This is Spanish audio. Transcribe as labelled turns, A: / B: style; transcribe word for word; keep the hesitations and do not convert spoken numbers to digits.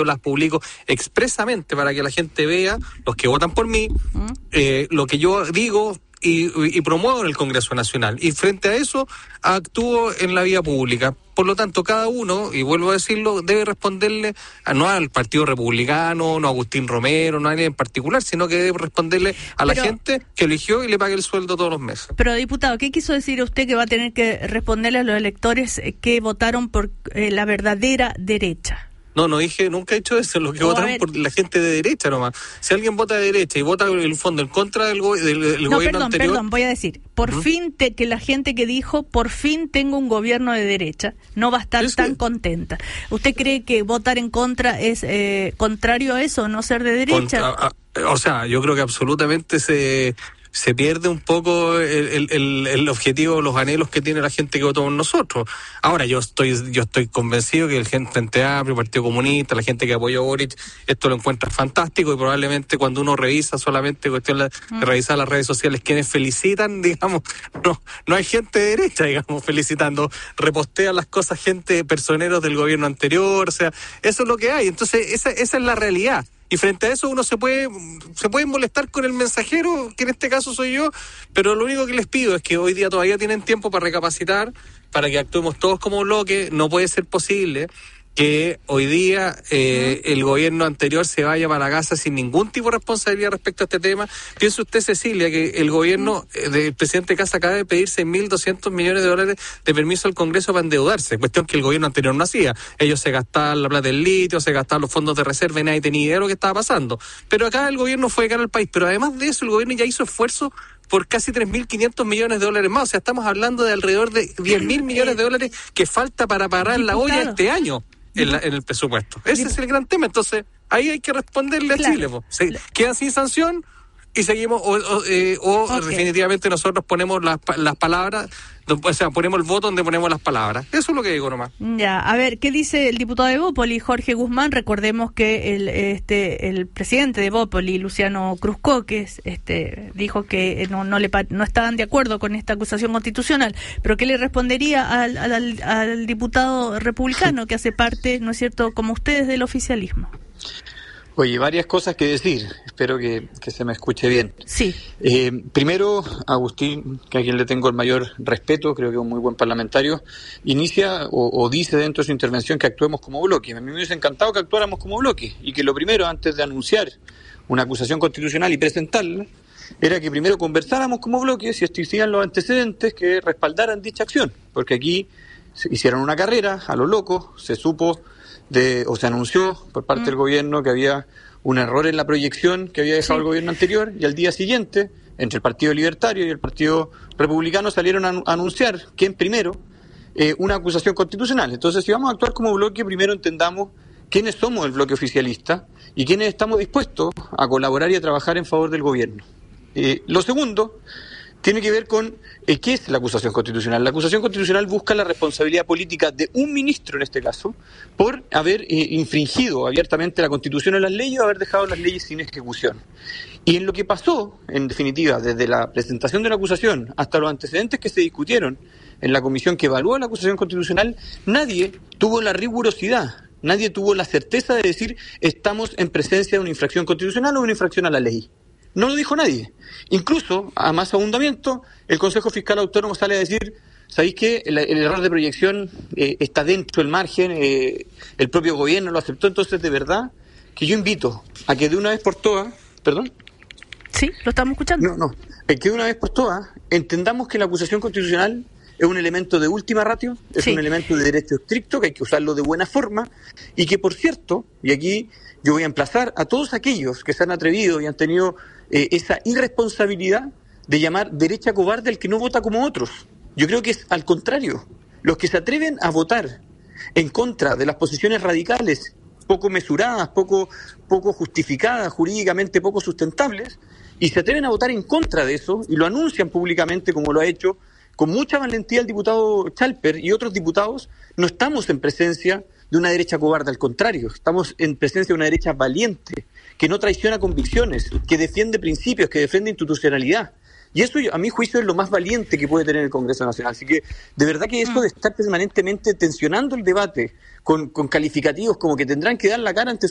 A: yo las publico expresamente para que la gente vea, los que votan por mí, eh, lo que yo digo y, y promuevo en el Congreso Nacional. Y frente a eso, actúo en la vía pública. Por lo tanto, cada uno, y vuelvo a decirlo, debe responderle a, no al Partido Republicano, no a Agustín Romero, no a nadie en particular, sino que debe responderle a la pero, gente que eligió y le pague el sueldo todos los meses.
B: Pero, diputado, ¿qué quiso decir usted que va a tener que responderle a los electores que votaron por eh, la verdadera derecha?
A: No, no dije, nunca he dicho eso, lo que oh, votaron por la gente de derecha nomás. Si alguien vota de derecha y vota en el fondo en contra del, go- del, del
B: no,
A: gobierno
B: perdón,
A: anterior...
B: No, perdón, voy a decir, por ¿Mm? fin te, que la gente que dijo, por fin tengo un gobierno de derecha, no va a estar es tan que... contenta. ¿Usted cree que votar en contra es eh, contrario a eso, no ser de derecha?
A: Contra, a, o sea, yo creo que absolutamente se... se pierde un poco el, el, el objetivo, los anhelos que tiene la gente que votó por nosotros. Ahora, yo estoy yo estoy convencido que el gente Frente Amplio, Partido Comunista, la gente que apoyó a Boric, esto lo encuentra fantástico, y probablemente cuando uno revisa solamente cuestión de, de revisar las redes sociales, quienes felicitan, digamos, no no hay gente de derecha, digamos, felicitando, repostean las cosas gente, personeros del gobierno anterior, o sea, eso es lo que hay. Entonces, esa, esa es la realidad. Y frente a eso uno se puede se puede molestar con el mensajero, que en este caso soy yo, pero lo único que les pido es que hoy día todavía tienen tiempo para recapacitar, para que actuemos todos como bloque. No puede ser posible que hoy día eh, el gobierno anterior se vaya para la casa sin ningún tipo de responsabilidad respecto a este tema. Piense usted, Cecilia, que el gobierno eh, del presidente Kast acaba de pedir seis mil doscientos millones de dólares de permiso al Congreso para endeudarse, cuestión que el gobierno anterior no hacía. Ellos se gastaban la plata del litio, se gastaban los fondos de reserva y nadie tenía idea de lo que estaba pasando. Pero acá el gobierno fue de cara al país, pero además de eso el gobierno ya hizo esfuerzo por casi tres mil quinientos millones de dólares más. O sea, estamos hablando de alrededor de diez mil millones de dólares que falta para parar la olla este año. En, la, en el presupuesto. Ese es el gran tema. Entonces, ahí hay que responderle a claro. Chile. Po. Se, quedan sin sanción y seguimos, o, o, eh, o okay. definitivamente nosotros ponemos las, las palabras, o sea, ponemos el voto donde ponemos las palabras. Eso es lo que digo nomás.
B: Ya, a ver, ¿qué dice el diputado de Bópoli, Jorge Guzmán? Recordemos que el este el presidente de Bópoli, Luciano Cruzcoques, este dijo que no no le no estaban de acuerdo con esta acusación constitucional, pero ¿qué le respondería al, al, al diputado republicano que hace parte, ¿no es cierto?, como ustedes, del oficialismo?
C: Oye, varias cosas que decir. Espero que, que se me escuche bien.
B: Sí.
C: Eh, primero, Agustín, que a quien le tengo el mayor respeto, creo que es un muy buen parlamentario, inicia o, o dice dentro de su intervención que actuemos como bloque. A mí me hubiese encantado que actuáramos como bloque y que lo primero, antes de anunciar una acusación constitucional y presentarla, era que primero conversáramos como bloque si existían los antecedentes que respaldaran dicha acción. Porque aquí se hicieron una carrera a lo loco, se supo... De, o se anunció por parte mm. del gobierno que había un error en la proyección que había dejado sí. el gobierno anterior, y al día siguiente, entre el Partido Libertario y el Partido Republicano, salieron a, a anunciar, ¿quién primero?, eh, una acusación constitucional. Entonces, si vamos a actuar como bloque, primero entendamos quiénes somos el bloque oficialista y quiénes estamos dispuestos a colaborar y a trabajar en favor del gobierno. Eh, lo segundo tiene que ver con eh, qué es la acusación constitucional. La acusación constitucional busca la responsabilidad política de un ministro, en este caso, por haber eh, infringido abiertamente la Constitución o las leyes, o haber dejado las leyes sin ejecución. Y en lo que pasó, en definitiva, desde la presentación de la acusación hasta los antecedentes que se discutieron en la comisión que evaluó la acusación constitucional, nadie tuvo la rigurosidad, nadie tuvo la certeza de decir estamos en presencia de una infracción constitucional o una infracción a la ley. No lo dijo nadie. Incluso, a más abundamiento, el Consejo Fiscal Autónomo sale a decir, ¿sabéis qué? El, el error de proyección eh, está dentro del margen, eh, el propio gobierno lo aceptó. Entonces, de verdad, que yo invito a que de una vez por todas, ¿perdón?
B: Sí, lo estamos escuchando.
C: No, no, que de una vez por todas entendamos que la acusación constitucional es un elemento de última ratio, es sí. un elemento de derecho estricto, que hay que usarlo de buena forma, y que, por cierto, y aquí yo voy a emplazar a todos aquellos que se han atrevido y han tenido eh, esa irresponsabilidad de llamar derecha cobarde al que no vota como otros. Yo creo que es al contrario. Los que se atreven a votar en contra de las posiciones radicales, poco mesuradas, poco, poco justificadas, jurídicamente poco sustentables, y se atreven a votar en contra de eso, y lo anuncian públicamente como lo ha hecho con mucha valentía el diputado Chalper y otros diputados, no estamos en presencia de una derecha cobarde, al contrario, estamos en presencia de una derecha valiente, que no traiciona convicciones, que defiende principios, que defiende institucionalidad. Y eso, a mi juicio, es lo más valiente que puede tener el Congreso Nacional. Así que, de verdad que eso de estar permanentemente tensionando el debate con, con calificativos como que tendrán que dar la cara ante